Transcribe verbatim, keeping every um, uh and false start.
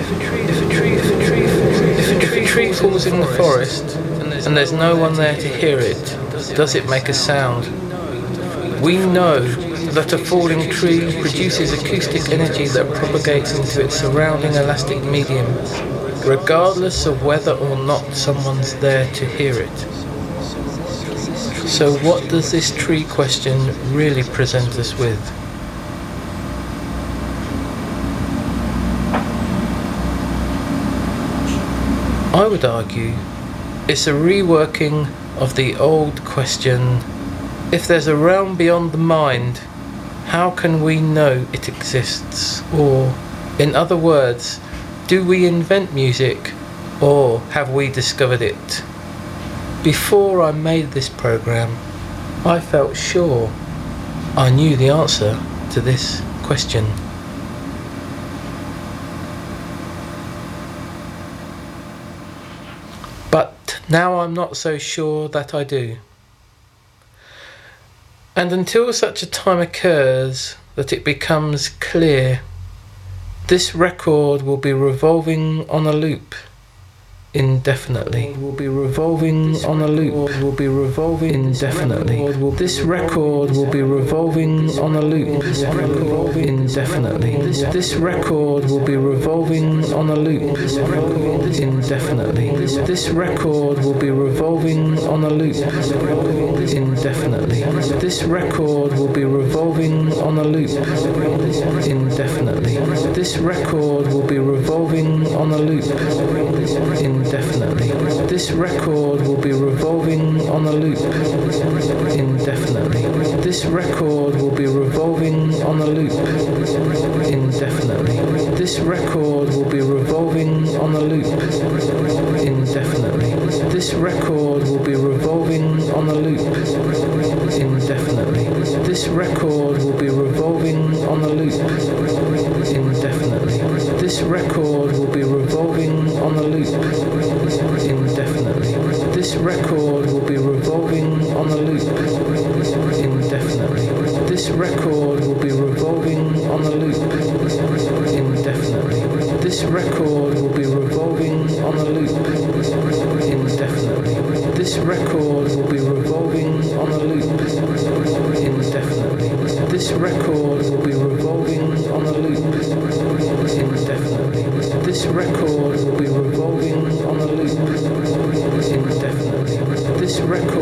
if a tree, if a tree, if a tree, tree falls in the forest and there's no one there to hear it, does it make a sound? We know that a falling tree produces acoustic energy that propagates into its surrounding elastic medium, regardless of whether or not someone's there to hear it. So what does this tree question really present us with? I would argue it's a reworking of the old question, if there's a realm beyond the mind, how can we know it exists? Or, in other words, do we invent music, or have we discovered it? Before I made this program, I felt sure I knew the answer to this question. But now I'm not so sure that I do. And until such a time occurs that it becomes clear, this record will be revolving on a loop indefinitely. Will be revolving on a loop. Will be revolving indefinitely. This record will be revolving on a loop indefinitely. This record will be revolving on a loop indefinitely. This record will be revolving on a loop indefinitely. This record will be revolving on a loop indefinitely. This record will be revolving on a loop indefinitely. Indefinitely. This record will be revolving on a loop indefinitely. This record will be revolving on a loop indefinitely. This record will be revolving on a loop indefinitely. This record will be revolving on a loop indefinitely. This record will be revolving on a loop indefinitely. This record will be revolving on a loop indefinitely. This record will be revolving on a loop indefinitely. This record will be revolving on a loop indefinitely. This record will be revolving on a loop indefinitely. This record will be revolving on a loop indefinitely. This record will be revolving on a loop indefinitely. This record will be revolving on a loop indefinitely. This record